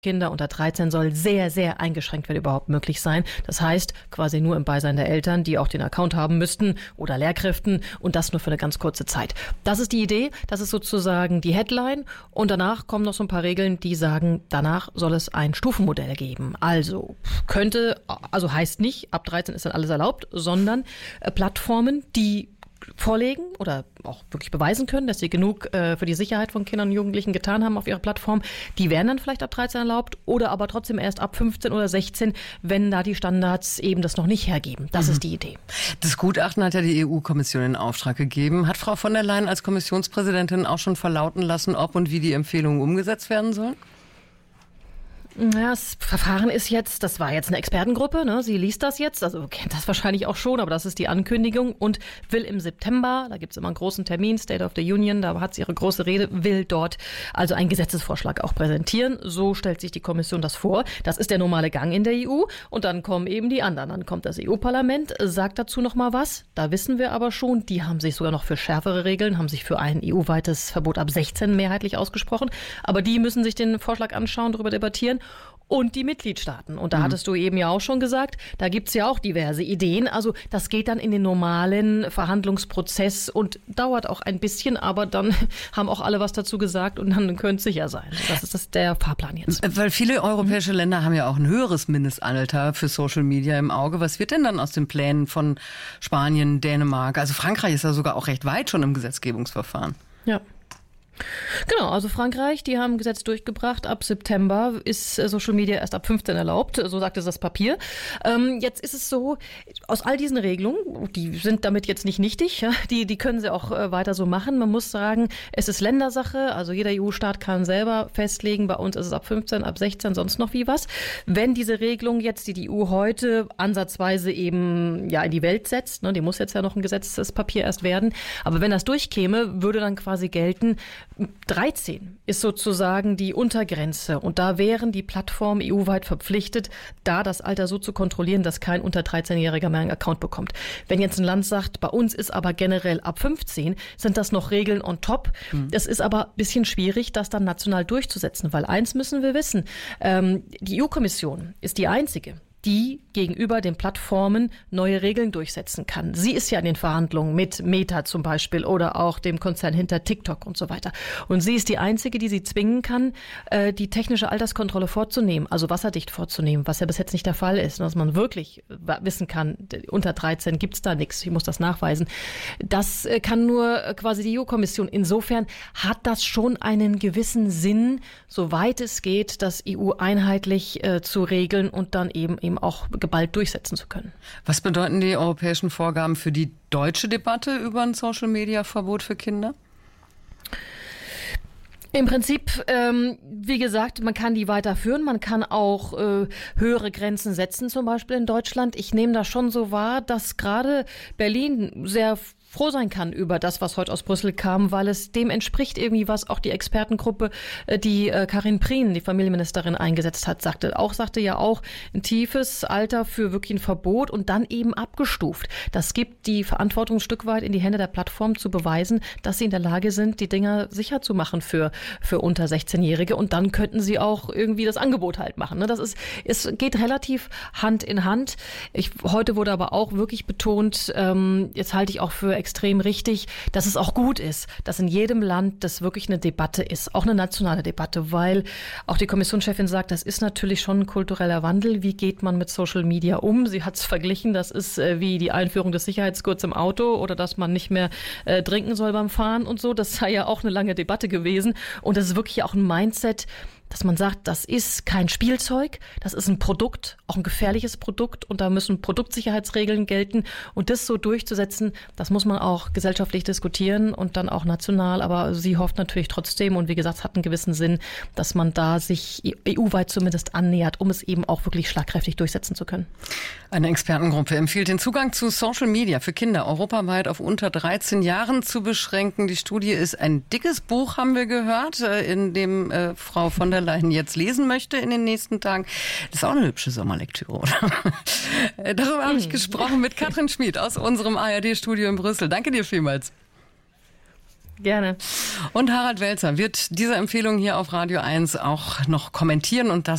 Kinder unter 13 soll sehr, sehr eingeschränkt, wenn überhaupt möglich sein. Das heißt, quasi nur im Beisein der Eltern, die auch den Account haben müssten oder Lehrkräften und das nur für eine ganz kurze Zeit. Das ist die Idee, das ist sozusagen die Headline und danach kommen noch so ein paar Regeln, die sagen, danach soll es ein Stufenmodell geben. Also heißt nicht, ab 13 ist dann alles erlaubt, sondern Plattformen, die vorlegen oder auch wirklich beweisen können, dass sie genug für die Sicherheit von Kindern und Jugendlichen getan haben auf ihrer Plattform, die werden dann vielleicht ab 13 erlaubt oder aber trotzdem erst ab 15 oder 16, wenn da die Standards eben das noch nicht hergeben. Das ist die Idee. Das Gutachten hat ja die EU-Kommission in Auftrag gegeben. Hat Frau von der Leyen als Kommissionspräsidentin auch schon verlauten lassen, ob und wie die Empfehlungen umgesetzt werden sollen? Ja, das Verfahren ist jetzt, das war jetzt eine Expertengruppe, ne? Sie liest das jetzt, also kennt das wahrscheinlich auch schon, aber das ist die Ankündigung und will im September, da gibt's immer einen großen Termin, State of the Union, da hat sie ihre große Rede, will dort also einen Gesetzesvorschlag auch präsentieren. So stellt sich die Kommission das vor. Das ist der normale Gang in der EU und dann kommen eben die anderen. Dann kommt das EU-Parlament, sagt dazu noch mal was. Da wissen wir aber schon, die haben sich sogar noch für schärfere Regeln, haben sich für ein EU-weites Verbot ab 16 mehrheitlich ausgesprochen. Aber die müssen sich den Vorschlag anschauen, darüber debattieren. Und die Mitgliedstaaten. Und da hattest du eben ja auch schon gesagt, da gibt's ja auch diverse Ideen. Also das geht dann in den normalen Verhandlungsprozess und dauert auch ein bisschen, aber dann haben auch alle was dazu gesagt und dann können es sicher sein. Das ist der Fahrplan jetzt. Weil viele europäische Länder haben ja auch ein höheres Mindestalter für Social Media im Auge. Was wird denn dann aus den Plänen von Spanien, Dänemark? Also Frankreich ist ja sogar auch recht weit schon im Gesetzgebungsverfahren. Ja. Genau, also Frankreich, die haben ein Gesetz durchgebracht. Ab September ist Social Media erst ab 15 erlaubt, so sagt es das Papier. Jetzt ist es so, aus all diesen Regelungen, die sind damit jetzt nicht nichtig, ja, die können sie auch weiter so machen. Man muss sagen, es ist Ländersache, also jeder EU-Staat kann selber festlegen, bei uns ist es ab 15, ab 16, sonst noch wie was. Wenn diese Regelung jetzt, die EU heute ansatzweise eben ja in die Welt setzt, ne, die muss jetzt ja noch ein Gesetzespapier erst werden, aber wenn das durchkäme, würde dann quasi gelten, 13 ist sozusagen die Untergrenze und da wären die Plattformen EU-weit verpflichtet, da das Alter so zu kontrollieren, dass kein unter 13-Jähriger mehr einen Account bekommt. Wenn jetzt ein Land sagt, bei uns ist aber generell ab 15, sind das noch Regeln on top. Es ist aber ein bisschen schwierig, das dann national durchzusetzen, weil eins müssen wir wissen, die EU-Kommission ist die einzige, die gegenüber den Plattformen neue Regeln durchsetzen kann. Sie ist ja in den Verhandlungen mit Meta zum Beispiel oder auch dem Konzern hinter TikTok und so weiter. Und sie ist die Einzige, die sie zwingen kann, die technische Alterskontrolle vorzunehmen, also wasserdicht vorzunehmen, was ja bis jetzt nicht der Fall ist, dass man wirklich wissen kann, unter 13 gibt's da nichts, ich muss das nachweisen. Das kann nur quasi die EU-Kommission. Insofern hat das schon einen gewissen Sinn, soweit es geht, das EU einheitlich zu regeln und dann eben auch geballt durchsetzen zu können. Was bedeuten die europäischen Vorgaben für die deutsche Debatte über ein Social-Media-Verbot für Kinder? Im Prinzip, wie gesagt, man kann die weiterführen, man kann auch höhere Grenzen setzen, zum Beispiel in Deutschland. Ich nehme das schon so wahr, dass gerade Berlin sehr froh sein kann über das, was heute aus Brüssel kam, weil es dem entspricht irgendwie, was auch die Expertengruppe, die Karin Prien, die Familienministerin, eingesetzt hat, sagte ja auch ein tiefes Alter für wirklich ein Verbot und dann eben abgestuft. Das gibt die Verantwortung ein Stück weit in die Hände der Plattform zu beweisen, dass sie in der Lage sind, die Dinger sicher zu machen für unter 16-Jährige und dann könnten sie auch irgendwie das Angebot halt machen. Ne? Es geht relativ Hand in Hand. Heute wurde aber auch wirklich betont, jetzt halte ich auch für extrem richtig, dass es auch gut ist, dass in jedem Land das wirklich eine Debatte ist, auch eine nationale Debatte, weil auch die Kommissionschefin sagt, das ist natürlich schon ein kultureller Wandel. Wie geht man mit Social Media um? Sie hat es verglichen, das ist wie die Einführung des Sicherheitsgurts im Auto oder dass man nicht mehr trinken soll beim Fahren und so. Das sei ja auch eine lange Debatte gewesen und das ist wirklich auch ein Mindset, dass man sagt, das ist kein Spielzeug, das ist ein Produkt, auch ein gefährliches Produkt und da müssen Produktsicherheitsregeln gelten und das so durchzusetzen, das muss man auch gesellschaftlich diskutieren und dann auch national, aber sie hofft natürlich trotzdem und wie gesagt, es hat einen gewissen Sinn, dass man da sich EU-weit zumindest annähert, um es eben auch wirklich schlagkräftig durchsetzen zu können. Eine Expertengruppe empfiehlt, den Zugang zu Social Media für Kinder europaweit auf unter 13 Jahren zu beschränken. Die Studie ist ein dickes Buch, haben wir gehört, in dem Frau von der Leyen jetzt lesen möchte in den nächsten Tagen. Das ist auch eine hübsche Sommerlektüre, oder? Darüber habe ich gesprochen mit Katrin Schmid aus unserem ARD-Studio in Brüssel. Danke dir vielmals. Gerne. Und Harald Welzer wird diese Empfehlung hier auf Radio 1 auch noch kommentieren und das